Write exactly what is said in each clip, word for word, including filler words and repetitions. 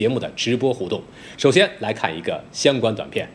节目的直播互动。首先来看一个相关短片。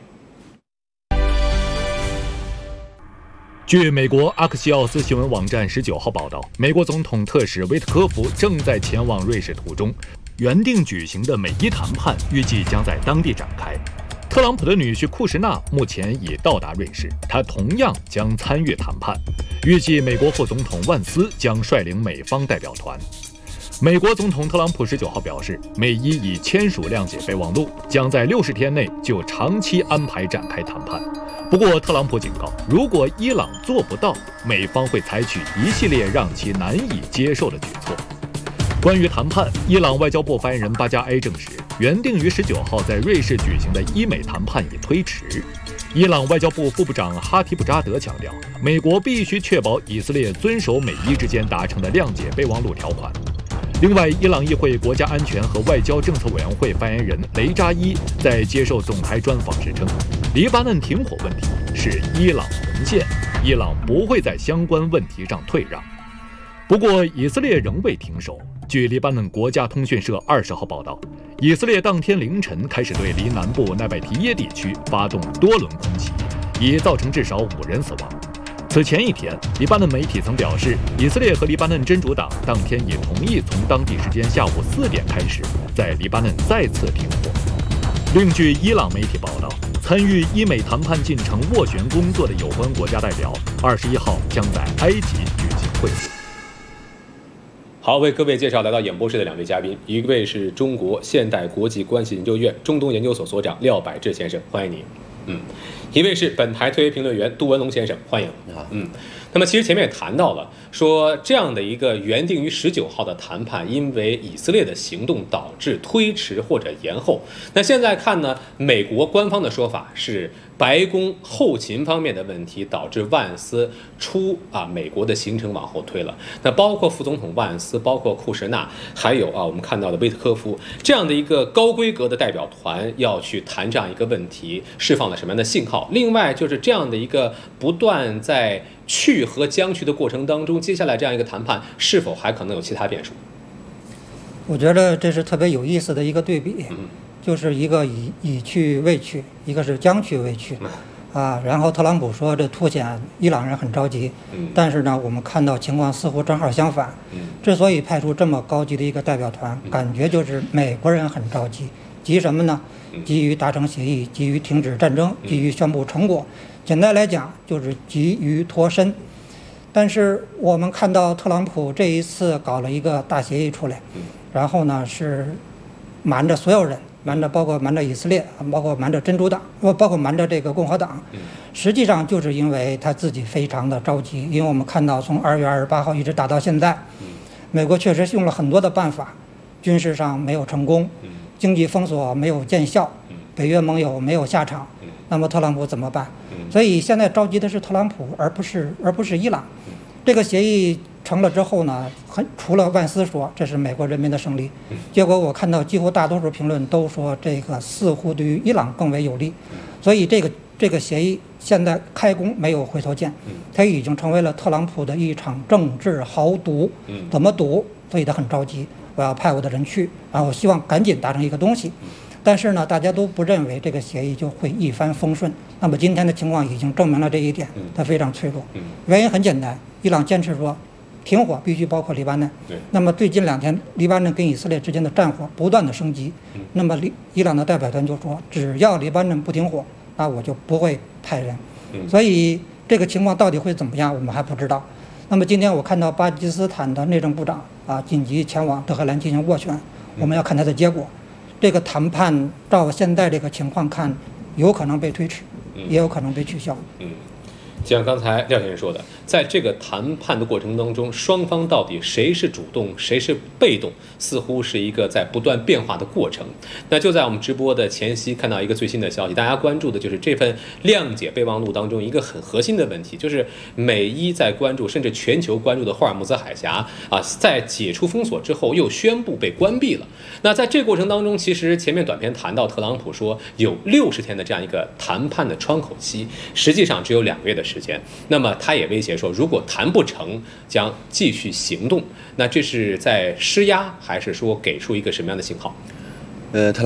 据美国阿克西奥斯新闻网站十九号报道，美国总统特使维特科夫正在前往瑞士途中，原定举行的美伊谈判预计将在当地展开。特朗普的女婿库什纳目前已到达瑞士，他同样将参与谈判。预计美国副总统万斯将率领美方代表团。美国总统特朗普十九号表示，美伊已签署谅解备忘录，将在六十天内就长期安排展开谈判。不过，特朗普警告，如果伊朗做不到，美方会采取一系列让其难以接受的举措。关于谈判，伊朗外交部发言人巴加埃证实，原定于十九号在瑞士举行的伊美谈判已推迟。伊朗外交部副部长哈提布扎德强调，美国必须确保以色列遵守美伊之间达成的谅解备忘录条款。另外，伊朗议会国家安全和外交政策委员会发言人雷扎伊在接受总台专访时称，黎巴嫩停火问题是伊朗红线，伊朗不会在相关问题上退让。不过，以色列仍未停手。据黎巴嫩国家通讯社二十号报道，以色列当天凌晨开始对离南部奈拜提耶地区发动多轮空袭，已造成至少五人死亡。此前一天，黎巴嫩媒体曾表示，以色列和黎巴嫩真主党当天已同意从当地时间下午四点开始，在黎巴嫩再次停火。另据伊朗媒体报道，参与伊美谈判进程斡旋工作的有关国家代表，二十一号将在埃及举行会晤。 好，为各位介绍来到演播室的两位嘉宾，一位是中国现代国际关系研究院中东研究所所长廖百志先生，欢迎你。嗯，一位是本台特约评论员杜文龙先生，欢迎。 你好。 嗯，那么其实前面也谈到了，说这样的一个原定于十九号的谈判，因为以色列的行动导致推迟或者延后。那现在看呢，美国官方的说法是白宫后勤方面的问题导致万斯出啊美国的行程往后推了。那包括副总统万斯，包括库什纳，还有啊我们看到的威特科夫这样的一个高规格的代表团要去谈这样一个问题，释放了什么样的信号？另外就是这样的一个不断在去和将去的过程当中，接下来这样一个谈判是否还可能有其他变数？ 我觉得这是特别有意思的一个对比。 嗯， 就是一个已已去未去，一个是将去未去，啊，然后特朗普说这凸显伊朗人很着急，但是呢，我们看到情况似乎正好相反。之所以派出这么高级的一个代表团，感觉就是美国人很着急，急什么呢？急于达成协议，急于停止战争，急于宣布成果。简单来讲，就是急于脱身。但是我们看到特朗普这一次搞了一个大协议出来，然后呢是瞒着所有人。瞒着包括瞒着以色列，包括瞒着真主党，包括瞒着这个共和党，实际上就是因为他自己非常的着急。因为我们看到从二月二十八号一直打到现在，美国确实用了很多的办法，军事上没有成功，经济封锁没有见效，北约盟友没有下场，那么特朗普怎么办？所以现在着急的是特朗普，而不是而不是伊朗。这个协议成了之后呢，很除了万斯说这是美国人民的胜利，结果我看到几乎大多数评论都说这个似乎对于伊朗更为有利，所以这个这个协议现在开弓没有回头箭，它已经成为了特朗普的一场政治豪赌。怎么赌？所以他很着急，我要派我的人去，然后希望赶紧达成一个东西。但是呢，大家都不认为这个协议就会一帆风顺。那么今天的情况已经证明了这一点，它非常脆弱。原因很简单，伊朗坚持说停火必须包括黎巴嫩。那么最近两天，黎巴嫩跟以色列之间的战火不断的升级。那么伊朗的代表团就说，只要黎巴嫩不停火，那我就不会派人。所以这个情况到底会怎么样，我们还不知道。那么今天我看到巴基斯坦的内政部长啊紧急前往德黑兰进行斡旋，我们要看他的结果。这个谈判照现在这个情况看，有可能被推迟，也有可能被取消。 嗯，就像刚才廖先生说的，在这个谈判的过程当中，双方到底谁是主动，谁是被动，似乎是一个在不断变化的过程。那就在我们直播的前夕，看到一个最新的消息，大家关注的就是这份谅解备忘录当中一个很核心的问题，就是美伊在关注，甚至全球关注的霍尔木兹海峡啊，在解除封锁之后又宣布被关闭了。那在这个过程当中，其实前面短片谈到，特朗普说有六十天的这样一个谈判的窗口期，实际上只有两个月的时间。那么他也威胁说，如果谈不成，将继续行动。那这是在施压，还是说给出一个什么样的信号？ 呃，特